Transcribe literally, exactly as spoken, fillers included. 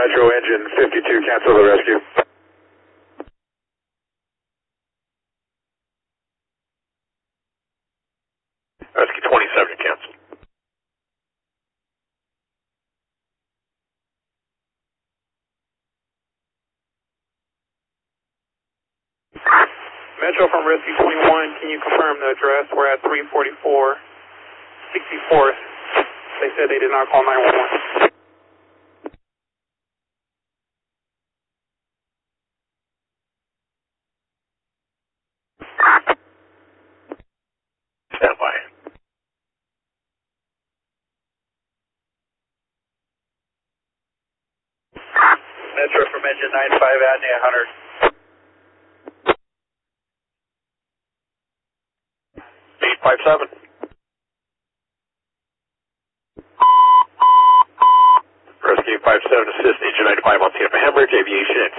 Metro engine fifty-two, cancel the rescue. Rescue twenty-seven, cancel. Metro from Rescue twenty-one, can you confirm the address? We're at three forty-four sixty-fourth. They said they did not call nine one one. Stand by. Metro from engine ninety-five, Adney one hundred. eight five seven. Rescue five seven, assist engine ninety-five on Tampa Hamburg, aviation at